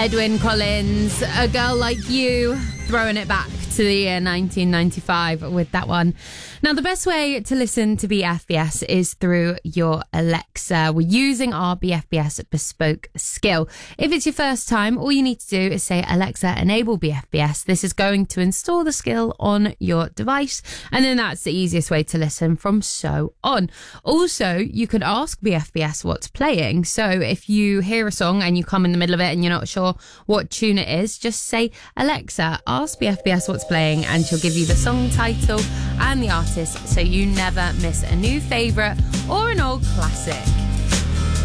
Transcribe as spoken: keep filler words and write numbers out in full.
Edwyn Collins, A Girl Like You, throwing it back to the year nineteen ninety-five with that one. Now, the best way to listen to B F B S is through your Alexa. We're using our B F B S bespoke skill. If it's your first time, all you need to do is say, Alexa, enable B F B S. This is going to install the skill on your device, and then that's the easiest way to listen from so on. Also, you could ask B F B S what's playing. So if you hear a song and you come in the middle of it and you're not sure what tune it is, just say, Alexa, ask B F B S what's playing, and she'll give you the song title and the artist, so you never miss a new favourite or an old classic.